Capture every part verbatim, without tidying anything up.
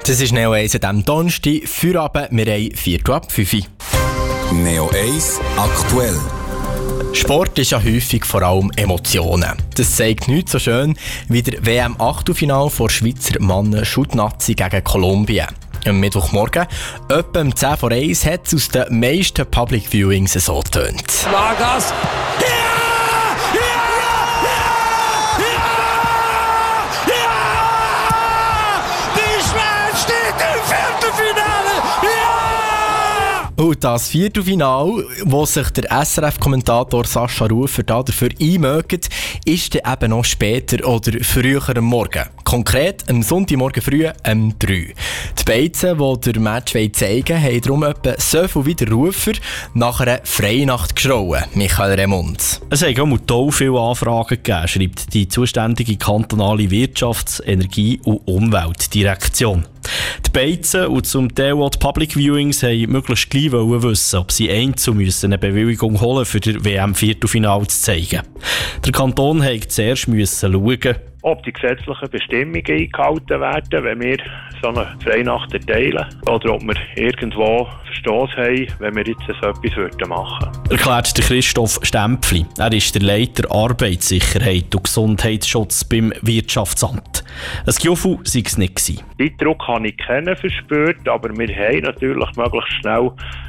Das ist Neo eins an diesem Donnerstag. Feierabend, wir haben Viertel ab fünf. Neo eins aktuell. Sport ist ja häufig vor allem Emotionen. Das zeigt nichts so schön wie der W M-Achtelfinale vor Schweizer Mannen-Schutt-Nazi gegen Kolumbien. Am Mittwochmorgen, etwa um zehn vor eins, hat es aus den meisten Public Viewings so getönt. Vargas! Ja! Ja! Ja! Ja! Ja! Die Schweiz steht im Viertelfinale! Ja! Und das Viertelfinale, wo sich der S R F-Kommentator Sascha Rufer dafür einmögt, ist dann eben noch später oder früher am Morgen. Konkret am Sonntagmorgen früh um drei. Die Beizen, die der Match zeigen wollen, haben darum etwa so viel wie der Rufer nach einer Freinacht geschrauen. Michael Remund. Es hat auch toll viele Anfragen gegeben, schreibt die zuständige kantonale Wirtschafts-, Energie- und Umweltdirektion. Die Beizen und zum Teil auch die Public Viewings haben möglichst gleich wissen, ob sie einzeln müssen eine Bewilligung holen für das W M-Viertelfinale zu zeigen. Der Kanton musste zuerst schauen, ob die gesetzlichen Bestimmungen eingehalten werden, wenn wir so eine Freinacht erteilen, oder ob wir irgendwo Verstoß haben, wenn wir jetzt so etwas machen würden. Erklärt Christoph Stempfli. Er ist der Leiter Arbeitssicherheit und Gesundheitsschutz beim Wirtschaftsamt. Ein Gefühl sei es nicht gewesen. Den Druck habe ich keinen verspürt, aber wir wollten natürlich möglichst schnell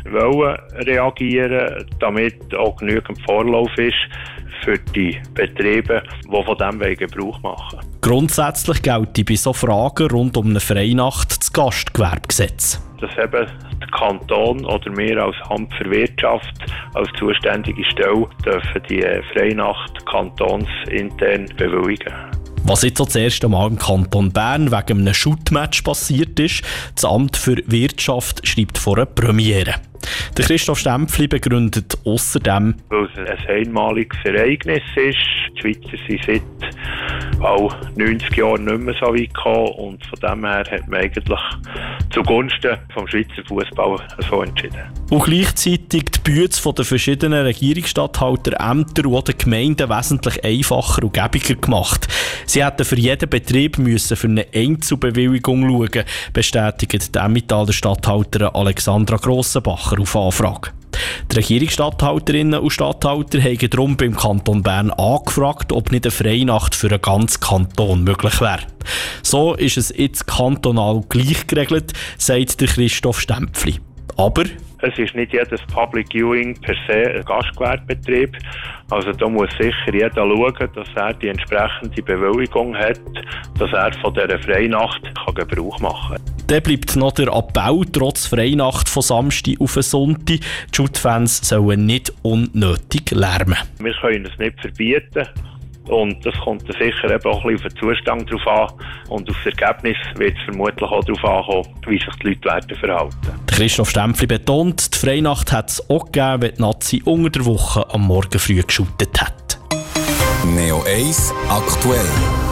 reagieren, damit auch genügend Vorlauf ist für die Betriebe, die von diesem Gebrauch machen. Grundsätzlich gilt bei solchen Fragen rund um eine Freinacht das Gastgewerbegesetz. Dass eben der Kanton oder wir als Amt für Wirtschaft, als zuständige Stelle, dürfen die Freinacht kantonsintern bewilligen. Was jetzt auch das erste Mal im Kanton Bern wegen einem Shootmatch passiert ist, das Amt für Wirtschaft schreibt vor einer Premiere. Der Christoph Stempfli begründet außerdem, weil es ein einmaliges Ereignis ist. Die Schweizer sind seit auch neunzig Jahren nicht mehr so weit gekommen und von dem her hat man eigentlich zugunsten vom Schweizer Fußball so entschieden. Und gleichzeitig die Bücher der verschiedenen Regierungsstatthalterämter und den Gemeinden wesentlich einfacher und gäbiger gemacht. Sie hätten für jeden Betrieb müssen für eine Einzelbewilligung schauen, bestätigt die Emmentaler Statthalterin Alexandra Grossenbacher auf Anfrage. Die Regierungsstatthalterinnen und Statthalter haben darum beim Kanton Bern angefragt, ob nicht eine Freinacht für einen ganzen Kanton möglich wäre. So ist es jetzt kantonal gleich geregelt, sagt der Christoph Stempfli. Aber es ist nicht jedes Public Viewing per se ein Gastgewerbebetrieb. Also da muss sicher jeder schauen, dass er die entsprechende Bewilligung hat, dass er von dieser Freinacht kann Gebrauch machen kann. Dann bleibt noch der Appell, trotz Freinacht von Samstag auf Sonntag. Die Schuttfans sollen nicht unnötig lärmen. Wir können es nicht verbieten. Und das kommt sicher eben auch ein bisschen auf den Zustand drauf an. Und auf das Ergebnis wird es vermutlich auch darauf ankommen, wie sich die Leute werden verhalten. Christoph Stempfli betont, die Freinacht hat es auch gegeben, wenn die Nazi unter der Woche am Morgen früh geschootet hat. Neo eins aktuell.